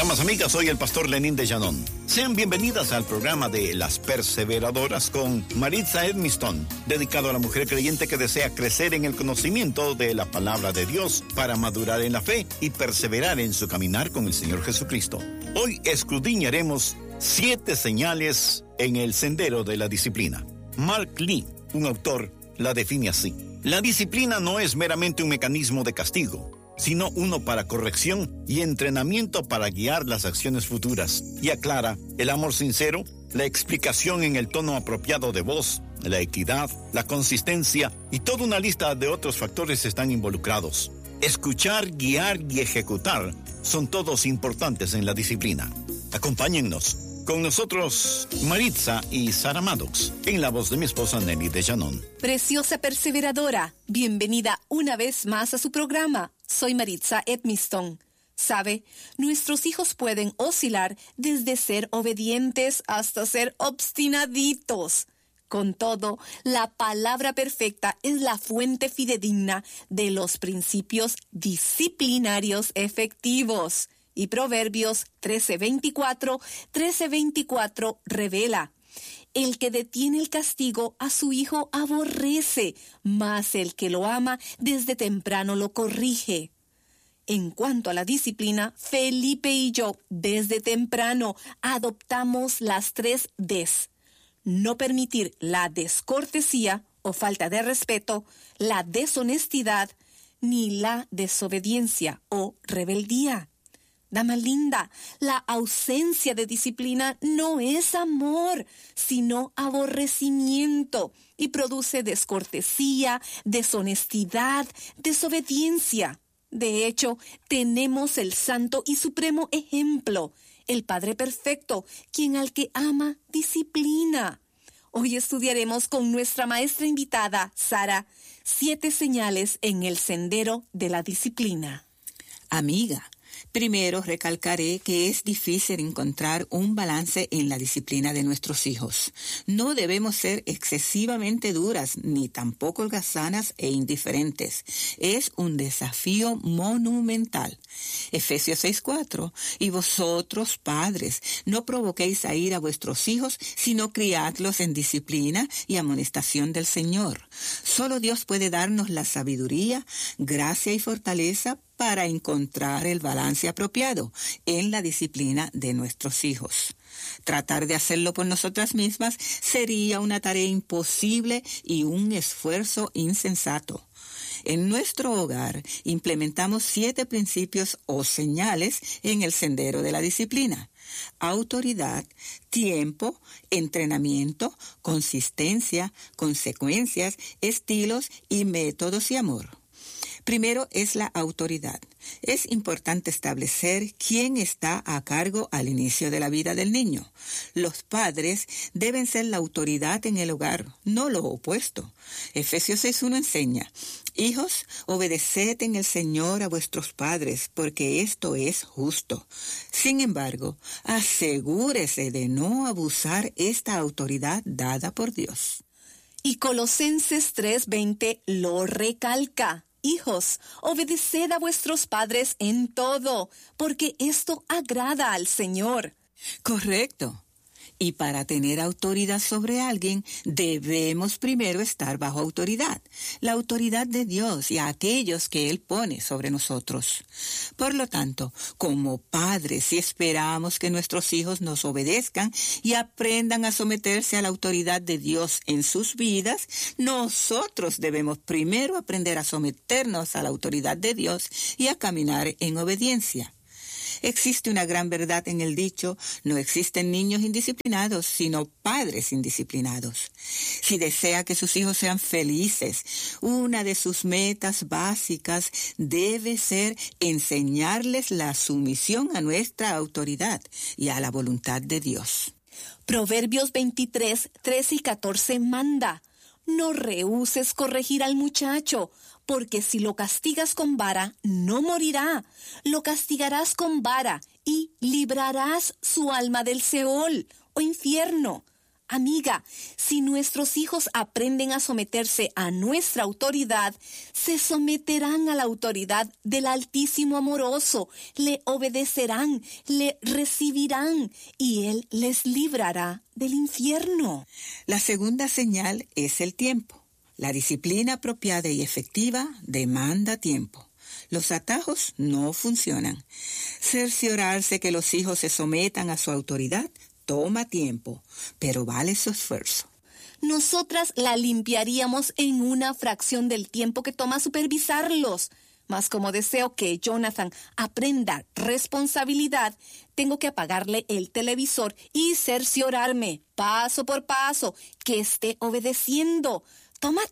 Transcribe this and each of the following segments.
Damas amigas, soy el pastor Lenín de Llanón. Sean bienvenidas al programa de Las Perseveradoras con Maritza Edmiston, dedicado a la mujer creyente que desea crecer en el conocimiento de la palabra de Dios para madurar en la fe y perseverar en su caminar con el Señor Jesucristo. Hoy escudriñaremos 7 señales en el sendero de la disciplina. Mark Lee, un autor, la define así: la disciplina no es meramente un mecanismo de castigo, sino uno para corrección y entrenamiento para guiar las acciones futuras. Y aclara: el amor sincero, la explicación en el tono apropiado de voz, la equidad, la consistencia y toda una lista de otros factores están involucrados. Escuchar, guiar y ejecutar son todos importantes en la disciplina. Acompáñennos. Con nosotros, Maritza y Sara Maddox, en la voz de mi esposa Nelly de Llanón. Preciosa perseveradora, bienvenida una vez más a su programa. Soy Maritza Edmiston. ¿Sabe? Nuestros hijos pueden oscilar desde ser obedientes hasta ser obstinaditos. Con todo, la palabra perfecta es la fuente fidedigna de los principios disciplinarios efectivos. Y Proverbios 13:24 revela: el que detiene el castigo a su hijo aborrece, mas el que lo ama desde temprano lo corrige. En cuanto a la disciplina, Felipe y yo desde temprano adoptamos las 3 Ds. No permitir la descortesía o falta de respeto, la deshonestidad, ni la desobediencia o rebeldía. Dama linda, la ausencia de disciplina no es amor, sino aborrecimiento, y produce descortesía, deshonestidad, desobediencia. De hecho, tenemos el santo y supremo ejemplo, el Padre Perfecto, quien al que ama, disciplina. Hoy estudiaremos con nuestra maestra invitada, Sara, 7 señales en el sendero de la disciplina. Amiga, primero recalcaré que es difícil encontrar un balance en la disciplina de nuestros hijos. No debemos ser excesivamente duras, ni tampoco holgazanas e indiferentes. Es un desafío monumental. Efesios 6:4: y vosotros, padres, no provoquéis a ira a vuestros hijos, sino criadlos en disciplina y amonestación del Señor. Solo Dios puede darnos la sabiduría, gracia y fortaleza para encontrar el balance apropiado en la disciplina de nuestros hijos. Tratar de hacerlo por nosotras mismas sería una tarea imposible y un esfuerzo insensato. En nuestro hogar implementamos 7 principios o señales en el sendero de la disciplina: autoridad, tiempo, entrenamiento, consistencia, consecuencias, estilos y métodos y amor. Primero es la autoridad. Es importante establecer quién está a cargo al inicio de la vida del niño. Los padres deben ser la autoridad en el hogar, no lo opuesto. Efesios 6:1 enseña: hijos, obedeced en el Señor a vuestros padres, porque esto es justo. Sin embargo, asegúrese de no abusar esta autoridad dada por Dios. Y Colosenses 3:20 lo recalca: hijos, obedeced a vuestros padres en todo, porque esto agrada al Señor. Correcto. Y para tener autoridad sobre alguien, debemos primero estar bajo autoridad, la autoridad de Dios y a aquellos que Él pone sobre nosotros. Por lo tanto, como padres, si esperamos que nuestros hijos nos obedezcan y aprendan a someterse a la autoridad de Dios en sus vidas, nosotros debemos primero aprender a someternos a la autoridad de Dios y a caminar en obediencia. Existe una gran verdad en el dicho: no existen niños indisciplinados, sino padres indisciplinados. Si desea que sus hijos sean felices, una de sus metas básicas debe ser enseñarles la sumisión a nuestra autoridad y a la voluntad de Dios. Proverbios 23:13 y 14 manda: no rehúses corregir al muchacho, porque si lo castigas con vara, no morirá. Lo castigarás con vara y librarás su alma del Seol o infierno. Amiga, si nuestros hijos aprenden a someterse a nuestra autoridad, se someterán a la autoridad del Altísimo Amoroso, le obedecerán, le recibirán y Él les librará del infierno. La segunda señal es el tiempo. La disciplina apropiada y efectiva demanda tiempo. Los atajos no funcionan. Cerciorarse que los hijos se sometan a su autoridad toma tiempo, pero vale su esfuerzo. Nosotras la limpiaríamos en una fracción del tiempo que toma supervisarlos. Mas como deseo que Jonathan aprenda responsabilidad, tengo que apagarle el televisor y cerciorarme, paso por paso, que esté obedeciendo. Toma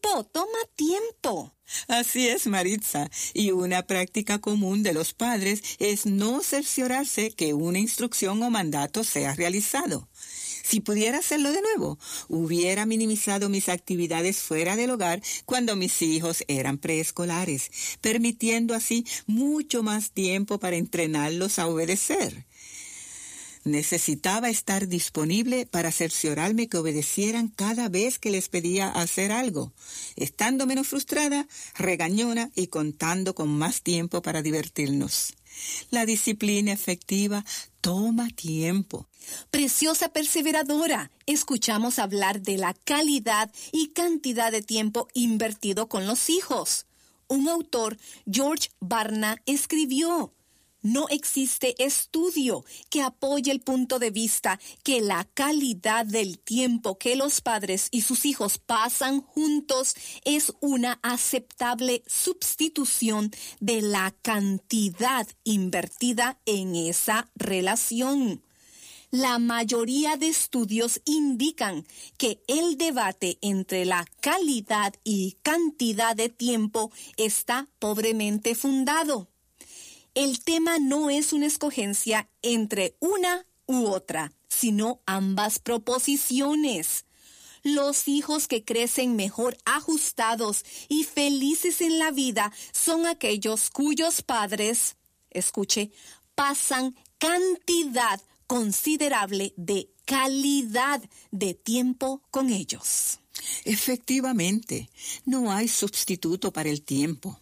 tiempo. Así es, Maritza, y una práctica común de los padres es no cerciorarse que una instrucción o mandato sea realizado. Si pudiera hacerlo de nuevo, hubiera minimizado mis actividades fuera del hogar cuando mis hijos eran preescolares, permitiendo así mucho más tiempo para entrenarlos a obedecer. Necesitaba estar disponible para cerciorarme que obedecieran cada vez que les pedía hacer algo, estando menos frustrada, regañona y contando con más tiempo para divertirnos. La disciplina efectiva toma tiempo. Preciosa perseveradora, escuchamos hablar de la calidad y cantidad de tiempo invertido con los hijos. Un autor, George Barna, escribió: no existe estudio que apoye el punto de vista que la calidad del tiempo que los padres y sus hijos pasan juntos es una aceptable sustitución de la cantidad invertida en esa relación. La mayoría de estudios indican que el debate entre la calidad y cantidad de tiempo está pobremente fundado. El tema no es una escogencia entre una u otra, sino ambas proposiciones. Los hijos que crecen mejor ajustados y felices en la vida son aquellos cuyos padres, escuche, pasan cantidad considerable de calidad de tiempo con ellos. Efectivamente, no hay sustituto para el tiempo.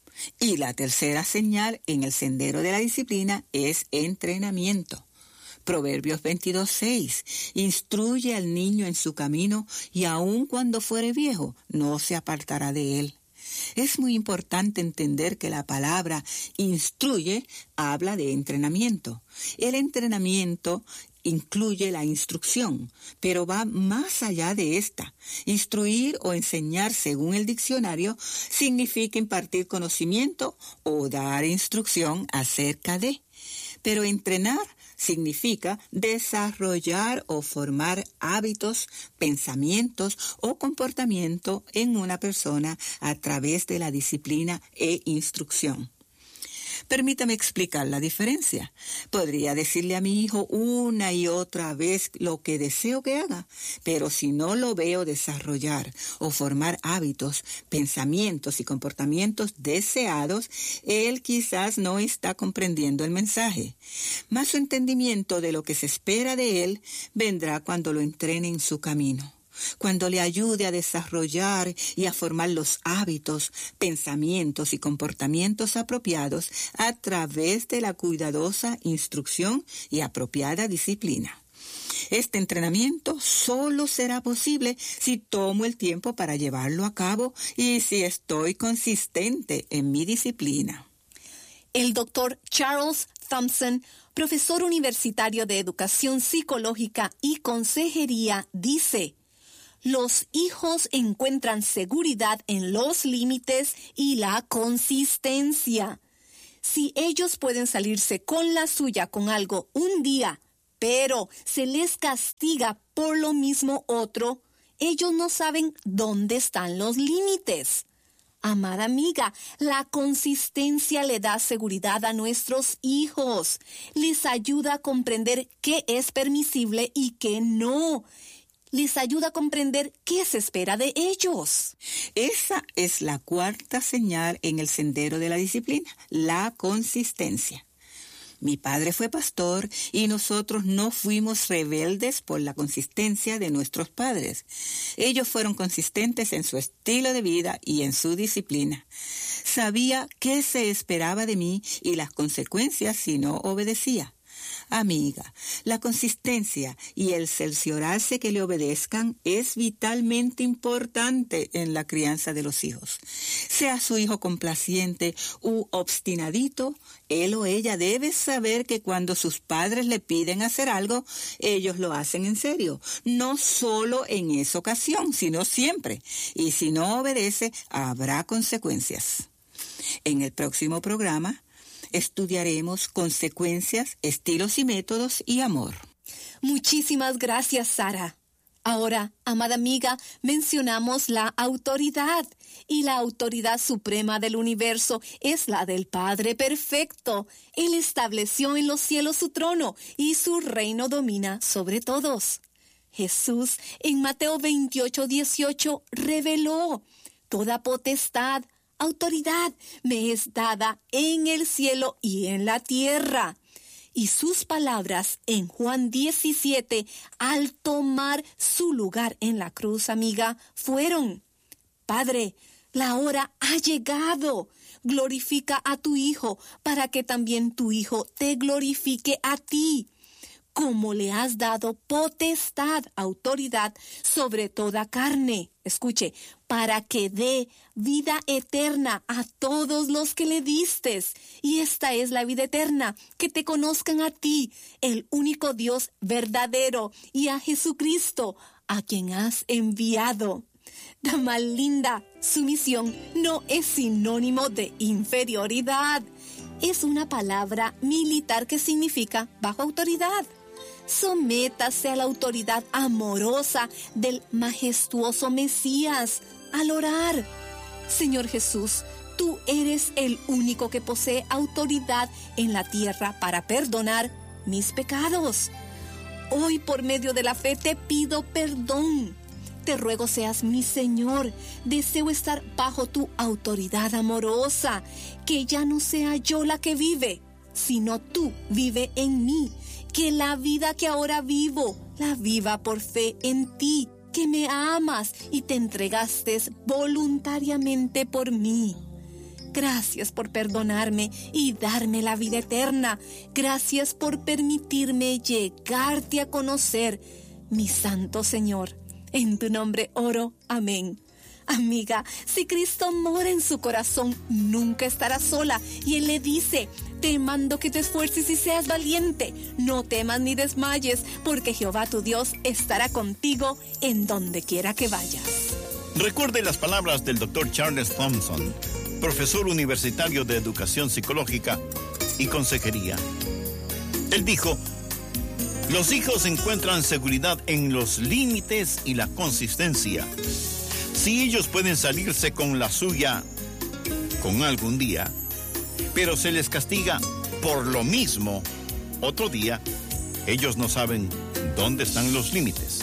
Y la tercera señal en el sendero de la disciplina es entrenamiento. Proverbios 22:6. Instruye al niño en su camino y aun cuando fuere viejo, no se apartará de él. Es muy importante entender que la palabra instruye habla de entrenamiento. El entrenamiento incluye la instrucción, pero va más allá de esta. Instruir o enseñar, según el diccionario, significa impartir conocimiento o dar instrucción acerca de. Pero entrenar significa desarrollar o formar hábitos, pensamientos o comportamiento en una persona a través de la disciplina e instrucción. Permítame explicar la diferencia. Podría decirle a mi hijo una y otra vez lo que deseo que haga, pero si no lo veo desarrollar o formar hábitos, pensamientos y comportamientos deseados, él quizás no está comprendiendo el mensaje. Mas su entendimiento de lo que se espera de él vendrá cuando lo entrene en su camino, cuando le ayude a desarrollar y a formar los hábitos, pensamientos y comportamientos apropiados a través de la cuidadosa instrucción y apropiada disciplina. Este entrenamiento solo será posible si tomo el tiempo para llevarlo a cabo y si estoy consistente en mi disciplina. El doctor Charles Thompson, profesor universitario de educación psicológica y consejería, dice: los hijos encuentran seguridad en los límites y la consistencia. Si ellos pueden salirse con la suya con algo un día, pero se les castiga por lo mismo otro, ellos no saben dónde están los límites. Amada amiga, la consistencia le da seguridad a nuestros hijos. Les ayuda a comprender qué es permisible y qué no. Les ayuda a comprender qué se espera de ellos. Esa es la cuarta señal en el sendero de la disciplina, la consistencia. Mi padre fue pastor y nosotros no fuimos rebeldes por la consistencia de nuestros padres. Ellos fueron consistentes en su estilo de vida y en su disciplina. Sabía qué se esperaba de mí y las consecuencias si no obedecía. Amiga, la consistencia y el cerciorarse que le obedezcan es vitalmente importante en la crianza de los hijos. Sea su hijo complaciente u obstinadito, él o ella debe saber que cuando sus padres le piden hacer algo, ellos lo hacen en serio, no solo en esa ocasión, sino siempre. Y si no obedece, habrá consecuencias. En el próximo programa, estudiaremos consecuencias, estilos y métodos y amor. Muchísimas gracias, Sara. Ahora, amada amiga, mencionamos la autoridad. Y la autoridad suprema del universo es la del Padre perfecto. Él estableció en los cielos su trono y su reino domina sobre todos. Jesús, en Mateo 28:18, reveló: toda potestad, autoridad me es dada en el cielo y en la tierra. Y sus palabras en Juan 17, al tomar su lugar en la cruz, amiga, fueron: Padre, la hora ha llegado. Glorifica a tu Hijo para que también tu Hijo te glorifique a ti. Como le has dado potestad, autoridad sobre toda carne. Escuche, para que dé vida eterna a todos los que le distes. Y esta es la vida eterna, que te conozcan a ti, el único Dios verdadero, y a Jesucristo, a quien has enviado. Dama linda, sumisión no es sinónimo de inferioridad. Es una palabra militar que significa bajo autoridad. Sométase a la autoridad amorosa del majestuoso Mesías al orar. Señor Jesús, tú eres el único que posee autoridad en la tierra para perdonar mis pecados. Hoy, por medio de la fe, te pido perdón. Te ruego seas mi Señor. Deseo estar bajo tu autoridad amorosa, que ya no sea yo la que vive, sino tú vive en mí. Que la vida que ahora vivo, la viva por fe en ti, que me amas y te entregaste voluntariamente por mí. Gracias por perdonarme y darme la vida eterna. Gracias por permitirme llegarte a conocer, mi santo Señor. En tu nombre oro. Amén. Amiga, si Cristo mora en su corazón, nunca estará sola. Y Él le dice: te mando que te esfuerces y seas valiente. No temas ni desmayes, porque Jehová tu Dios estará contigo en donde quiera que vayas. Recuerde las palabras del Dr. Charles Thompson, profesor universitario de educación psicológica y consejería. Él dijo: los hijos encuentran seguridad en los límites y la consistencia. Si ellos pueden salirse con la suya con algún día, pero se les castiga por lo mismo otro día, ellos no saben dónde están los límites.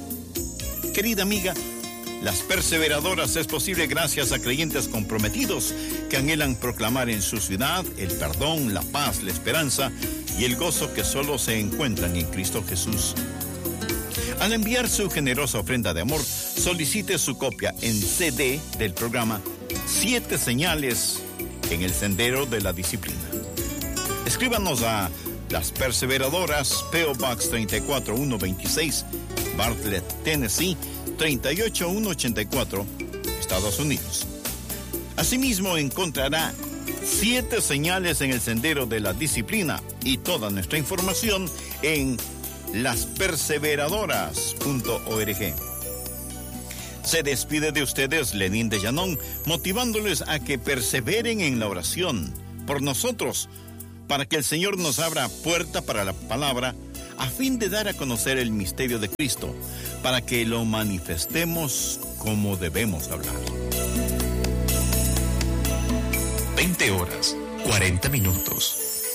Querida amiga, Las Perseveradoras es posible gracias a creyentes comprometidos que anhelan proclamar en su ciudad el perdón, la paz, la esperanza y el gozo que solo se encuentran en Cristo Jesús. Al enviar su generosa ofrenda de amor, solicite su copia en CD del programa 7 Señales en el Sendero de la Disciplina. Escríbanos a Las Perseveradoras, P.O. Box 34126, Bartlett, Tennessee 38184, Estados Unidos. Asimismo, encontrará 7 Señales en el Sendero de la Disciplina y toda nuestra información en lasperseveradoras.org. Se despide de ustedes Lenín de Llanón, motivándoles a que perseveren en la oración por nosotros, para que el Señor nos abra puerta para la palabra, a fin de dar a conocer el misterio de Cristo, para que lo manifestemos como debemos hablar. 20 horas, 40 minutos.